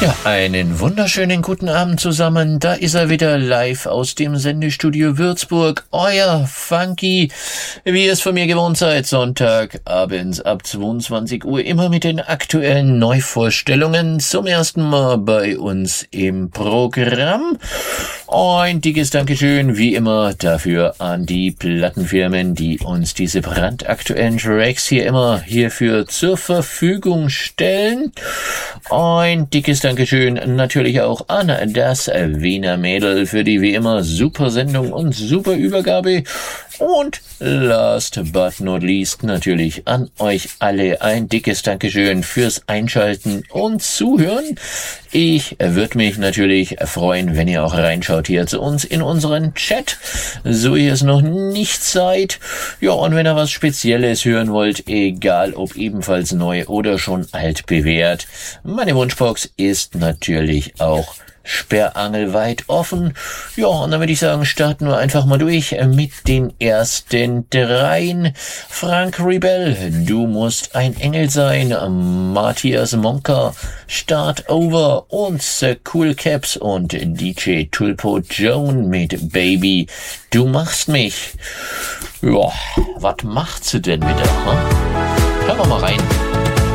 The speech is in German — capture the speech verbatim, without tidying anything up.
Ja, einen wunderschönen guten Abend zusammen. Da ist er wieder live aus dem Sendestudio Würzburg. Euer Funky, wie ihr es von mir gewohnt seid, Sonntagabends ab zweiundzwanzig Uhr, immer mit den aktuellen Neuvorstellungen. Zum ersten Mal bei uns im Programm. Ein dickes Dankeschön, wie immer, dafür an die Plattenfirmen, die uns diese brandaktuellen Tracks hier immer hierfür zur Verfügung stellen. Ein dickes Dankeschön natürlich auch an das Wiener Mädel für die wie immer super Sendung und super Übergabe. Und last but not least natürlich an euch alle ein dickes Dankeschön fürs Einschalten und Zuhören. Ich würde mich natürlich freuen, wenn ihr auch reinschaut hier zu uns in unseren Chat, so ihr es noch nicht seid. Ja, und wenn ihr was Spezielles hören wollt, egal ob ebenfalls neu oder schon altbewährt, meine Wunschbox ist natürlich auch sperrangelweit offen. Ja, und dann würde ich sagen, starten wir einfach mal durch mit den ersten dreien. Frank Rebell, Du musst ein Engel sein. Matthias Monka, Start Over und The Cool Caps und D J Tulpo Joan mit Baby, du machst mich. Ja, was macht sie denn wieder? Hm? Hören wir mal rein.